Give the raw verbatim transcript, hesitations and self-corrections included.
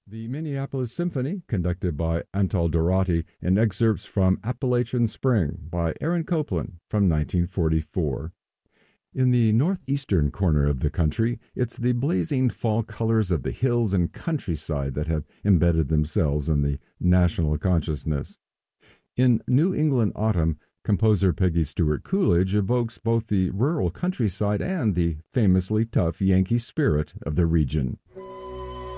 The Minneapolis Symphony, conducted by Antal Dorati, and excerpts from Appalachian Spring by Aaron Copland from nineteen forty-four. In the northeastern corner of the country, it's the blazing fall colors of the hills and countryside that have embedded themselves in the national consciousness. In New England Autumn, composer Peggy Stewart Coolidge evokes both the rural countryside and the famously tough Yankee spirit of the region.